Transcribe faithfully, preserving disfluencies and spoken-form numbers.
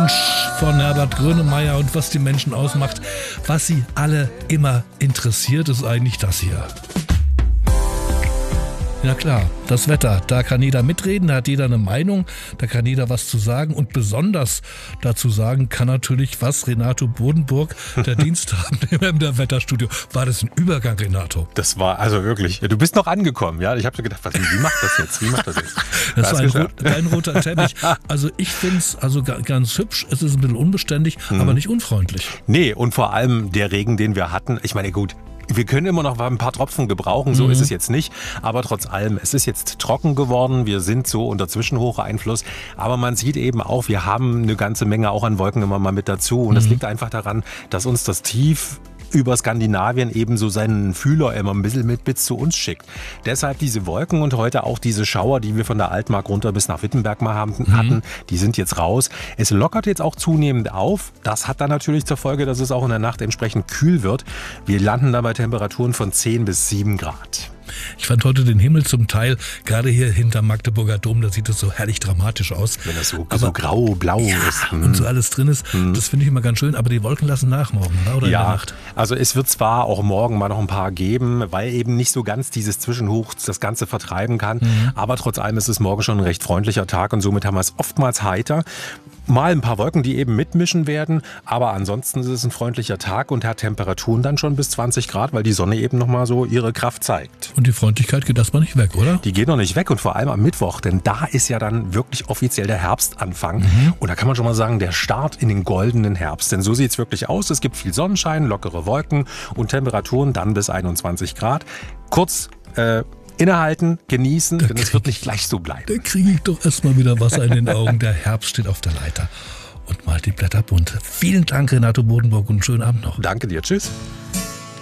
Wunsch von Herbert Grönemeyer und was die Menschen ausmacht, was sie alle immer interessiert, ist eigentlich das hier. Ja klar, das Wetter, da kann jeder mitreden, da hat jeder eine Meinung, da kann jeder was zu sagen und besonders dazu sagen kann natürlich was Renato Bodenburg, der Diensthabende im der Wetterstudio. War das ein Übergang, Renato? Das war also wirklich, du bist noch angekommen, ja? Ich habe so gedacht, was, wie macht das jetzt? Wie macht das jetzt? Das war ein, rot, ein roter Teppich. Also ich finde es also ganz hübsch, es ist ein bisschen unbeständig, hm. aber nicht unfreundlich. Nee, und vor allem der Regen, den wir hatten, ich meine gut, wir können immer noch ein paar Tropfen gebrauchen, so mhm. ist es jetzt nicht. Aber trotz allem, es ist jetzt trocken geworden. Wir sind so unter Zwischenhocheinfluss. Aber man sieht eben auch, wir haben eine ganze Menge auch an Wolken immer mal mit dazu. Und das mhm. liegt einfach daran, dass uns das Tief über Skandinavien eben so seinen Fühler immer ein bisschen mit bis zu uns schickt. Deshalb diese Wolken und heute auch diese Schauer, die wir von der Altmark runter bis nach Wittenberg mal haben, mhm. hatten, die sind jetzt raus. Es lockert jetzt auch zunehmend auf. Das hat dann natürlich zur Folge, dass es auch in der Nacht entsprechend kühl wird. Wir landen dann bei Temperaturen von zehn bis sieben Grad. Ich fand heute den Himmel zum Teil, gerade hier hinterm Magdeburger Dom, da sieht es so herrlich dramatisch aus. Wenn das so, aber, so grau, blau ja, ist. Hm. Und so alles drin ist, hm. das finde ich immer ganz schön. Aber die Wolken lassen nach morgen, oder ja, in der Nacht? Also es wird zwar auch morgen mal noch ein paar geben, weil eben nicht so ganz dieses Zwischenhoch das Ganze vertreiben kann. Mhm. Aber trotz allem ist es morgen schon ein recht freundlicher Tag und somit haben wir es oftmals heiter. Mal ein paar Wolken, die eben mitmischen werden, aber ansonsten ist es ein freundlicher Tag und hat Temperaturen dann schon bis zwanzig Grad, weil die Sonne eben nochmal so ihre Kraft zeigt. Und die Freundlichkeit geht erstmal nicht weg, oder? Die geht noch nicht weg und vor allem am Mittwoch, denn da ist ja dann wirklich offiziell der Herbstanfang. Mhm. Und da kann man schon mal sagen, der Start in den goldenen Herbst. Denn so sieht es wirklich aus. Es gibt viel Sonnenschein, lockere Wolken und Temperaturen dann bis einundzwanzig Grad. Kurz äh, innehalten, genießen, da denn es wird nicht gleich so bleiben. Da kriege ich doch erstmal wieder Wasser in den Augen. Der Herbst steht auf der Leiter und malt die Blätter bunt. Vielen Dank, Renato Bodenburg, und einen schönen Abend noch. Danke dir, tschüss.